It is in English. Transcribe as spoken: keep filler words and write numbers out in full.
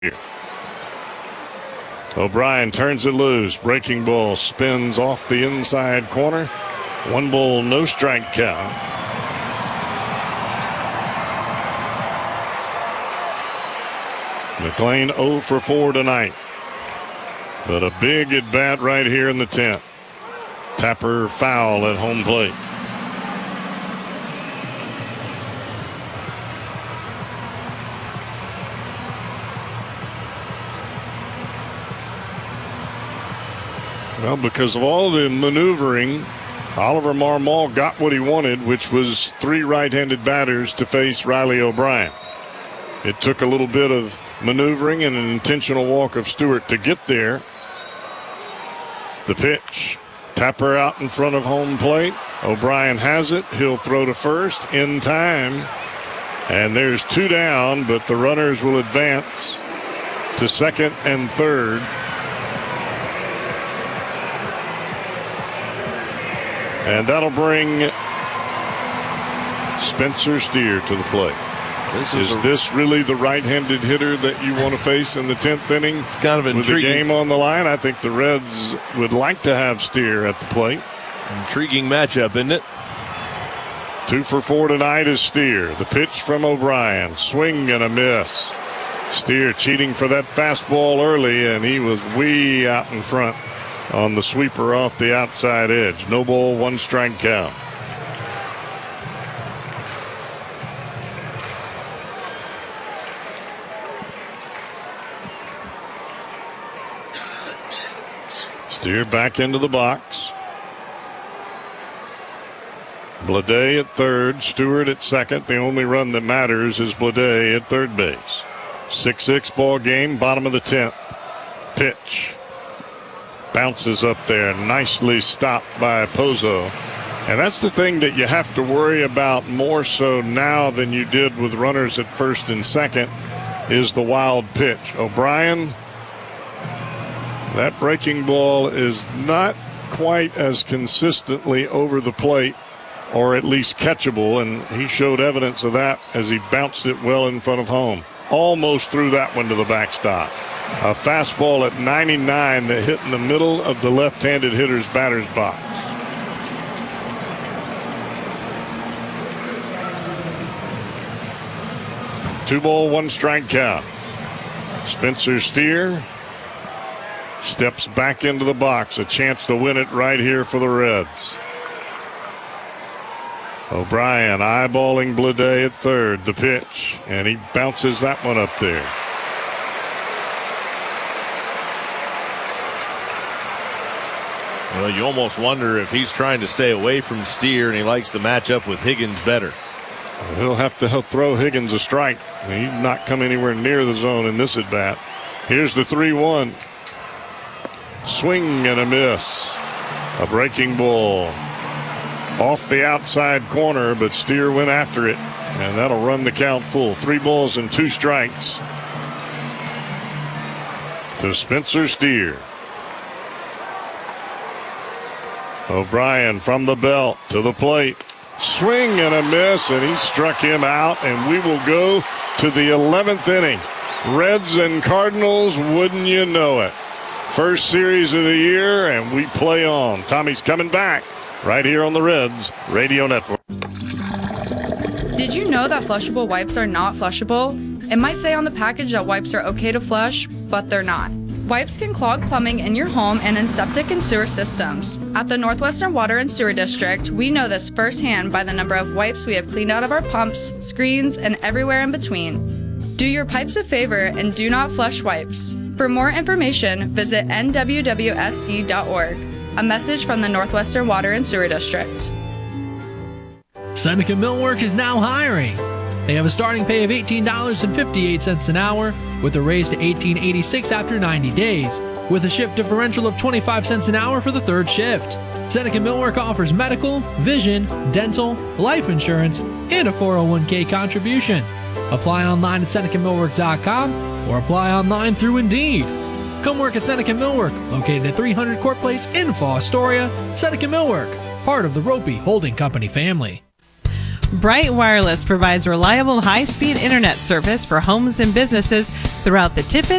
O'Brien turns it loose. Breaking ball spins off the inside corner. One ball, no strike count. McLean oh for four tonight. But a big at bat right here in the tenth. Tapper foul at home plate. Well, because of all the maneuvering, Oliver Marmol got what he wanted, which was three right-handed batters to face Riley O'Brien. It took a little bit of maneuvering and an intentional walk of Stewart to get there. The pitch. Tapper out in front of home plate. O'Brien has it. He'll throw to first in time. And there's two down, but the runners will advance to second and third. And that'll bring Spencer Steer to the plate. This is, is a, this really the right-handed hitter that you want to face in the tenth inning? Kind of intriguing. With the game on the line, I think the Reds would like to have Steer at the plate. Intriguing matchup, isn't it? Two for four tonight is Steer. The pitch from O'Brien. Swing and a miss. Steer cheating for that fastball early, and he was way out in front on the sweeper off the outside edge. No ball, one strike count. Steer back into the box. Bleday at third, Stewart at second. The only run that matters is Bleday at third base. six six ball game, bottom of the tenth. Pitch. Bounces up there, nicely stopped by Pozo. And that's the thing that you have to worry about more so now than you did with runners at first and second is the wild pitch. O'Brien, that breaking ball is not quite as consistently over the plate, or at least catchable, and he showed evidence of that as he bounced it well in front of home. Almost threw that one to the backstop. A fastball at ninety-nine that hit in the middle of the left-handed hitter's batter's box. Two ball, one strike count. Spencer Steer steps back into the box. A chance to win it right here for the Reds. O'Brien eyeballing Bleday at third. The pitch, and he bounces that one up there. Well, you almost wonder if he's trying to stay away from Steer and he likes the matchup with Higgins better. He'll have to throw Higgins a strike. He's not come anywhere near the zone in this at bat. Here's the three one. Swing and a miss. A breaking ball off the outside corner, but Steer went after it, and that'll run the count full. Three balls and two strikes to Spencer Steer. O'Brien from the belt to the plate. Swing and a miss, and he struck him out, and we will go to the eleventh inning. Reds and Cardinals, wouldn't you know it? First series of the year, and we play on. Tommy's coming back right here on the Reds Radio Network. Did you know that flushable wipes are not flushable? It might say on the package that wipes are okay to flush, but they're not. Wipes can clog plumbing in your home and in septic and sewer systems. At the Northwestern Water and Sewer District, we know this firsthand by the number of wipes we have cleaned out of our pumps, screens, and everywhere in between. Do your pipes a favor and do not flush wipes. For more information, visit N W W S D dot org. A message from the Northwestern Water and Sewer District. Seneca Millwork is now hiring. They have a starting pay of eighteen dollars and fifty-eight cents an hour with a raise to eighteen eighty-six after ninety days, with a shift differential of twenty-five cents an hour for the third shift. Seneca Millwork offers medical, vision, dental, life insurance, and a four oh one k contribution. Apply online at Seneca Millwork dot com or apply online through Indeed. Come work at Seneca Millwork, located at three hundred Court Place in Fostoria. Seneca Millwork, part of the Ropey Holding Company family. Bright Wireless provides reliable high-speed internet service for homes and businesses throughout the Tiffin